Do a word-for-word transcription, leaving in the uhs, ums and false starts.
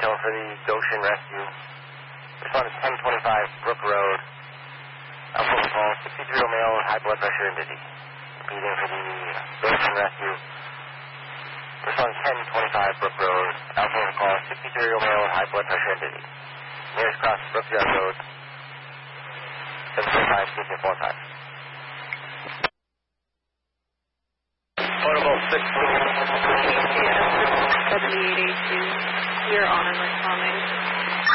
detail for the Goshen Rescue. Respond to ten twenty-five Brook Road. Alpha call sixty-three-year-old male with high blood pressure and dizzy. Repeating for the Goshen Rescue. Respond to ten twenty-five Brook Road. Alpha call sixty-three-year-old male with high blood pressure and dizzy. Nearest cross Brookyard Road. seven twenty-five, speaking four five. Portable six seventy-eight eighty-two. You're on and responding.